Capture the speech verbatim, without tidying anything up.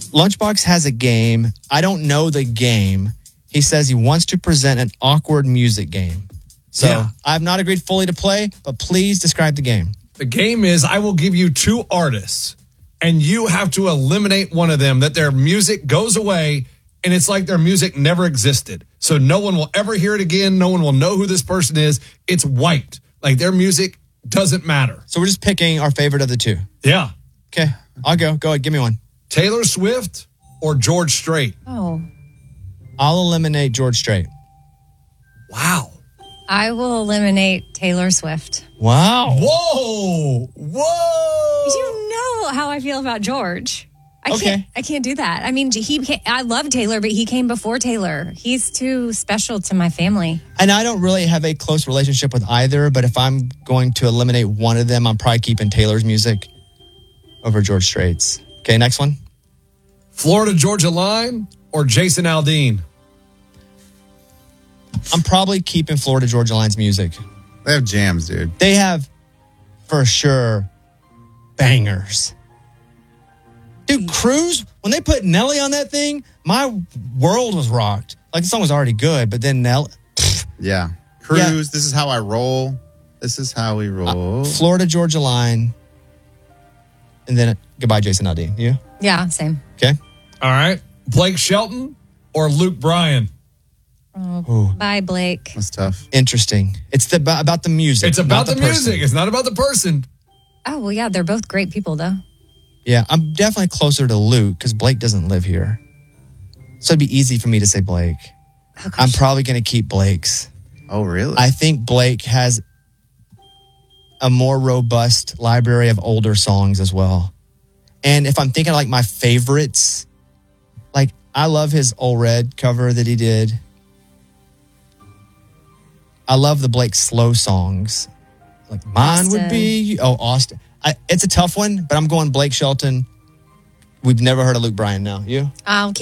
Lunchbox has a game. I don't know the game. He says he wants to present an awkward music game. So Yeah. I've not agreed fully to play, but please describe the game. The game is I will give you two artists, and you have to eliminate one of them, that their music goes away, and it's like their music never existed. So no one will ever hear it again. No one will know who this person is. It's wiped. Like their music doesn't matter. So we're just picking our favorite of the two. Yeah. Okay, I'll go. Go ahead, give me one. Taylor Swift or George Strait? Oh, I'll eliminate George Strait. Wow. I will eliminate Taylor Swift. Wow. Whoa. Whoa. You know how I feel about George. I Okay. can't. I can't do that. I mean, he. Came, I love Taylor, but he came before Taylor. He's too special to my family. And I don't really have a close relationship with either, but if I'm going to eliminate one of them, I'm probably keeping Taylor's music over George Strait's. Okay, next one. Florida Georgia Line or Jason Aldean? I'm probably keeping Florida Georgia Line's music. They have jams, dude. They have, for sure, bangers. Dude, Cruz, when they put Nelly on that thing, my world was rocked. Like, the song was already good, but then Nelly... Yeah. Cruise, Yeah. this is how I roll. This is how we roll. Uh, Florida Georgia Line. And then, goodbye, Jason Aldean. You? Yeah, same. Okay. All right. Blake Shelton or Luke Bryan? Oh, bye, Blake. That's tough. Interesting. It's the, about the music. It's about not the, person. music. It's not about the person. Oh, well, yeah, they're both great people, though. Yeah, I'm definitely closer to Luke because Blake doesn't live here. So it'd be easy for me to say Blake. Oh, gosh. I'm probably going to keep Blake's. Oh, really? I think Blake has a more robust library of older songs as well. And if I'm thinking like my favorites, like I love his Old Red cover that he did. I love the Blake slow songs. Like mine would Austin. be, oh, Austin. I, it's a tough one, but I'm going Blake Shelton. We've never heard of Luke Bryan now. You? I'll keep